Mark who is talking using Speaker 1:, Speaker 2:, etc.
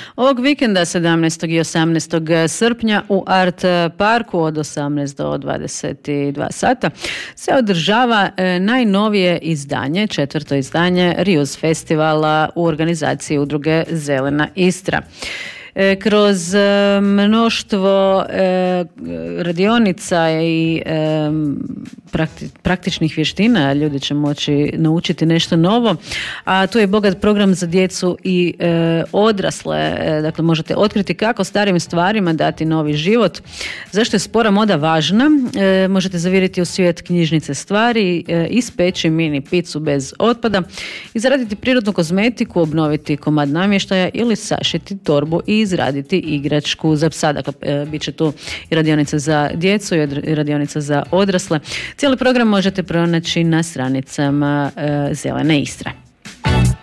Speaker 1: Ovog vikenda 17. i 18. srpnja u Art Parku od 18 do 22 sata se održava najnovije izdanje, 4. izdanje Rius festivala u organizaciji udruge Zelena Istra. Kroz mnoštvo radionica i praktičnih vještina ljudi će moći naučiti nešto novo, a tu je bogat program za djecu i odrasle. Dakle, možete otkriti kako starim stvarima dati novi život, zašto je spora moda važna, možete zaviriti u svijet knjižnice stvari, ispeći mini picu bez otpada, izraditi prirodnu kozmetiku, obnoviti komad namještaja ili sašiti torbu i izraditi igračku za psa. Dakle, bit će tu i radionica za djecu i radionica za odrasle. Cijeli program možete pronaći na stranicama Zelene Istre.